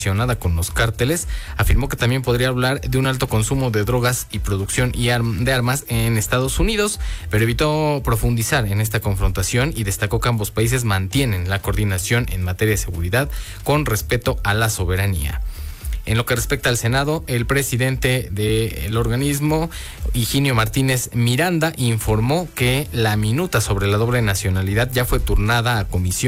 con los cárteles. Afirmó que también podría hablar de un alto consumo de drogas y producción de armas en Estados Unidos, pero evitó profundizar en esta confrontación y destacó que ambos países mantienen la coordinación en materia de seguridad con respeto a la soberanía. En lo que respecta al Senado, el presidente del organismo, Higinio Martínez Miranda, informó que la minuta sobre la doble nacionalidad ya fue turnada a comisión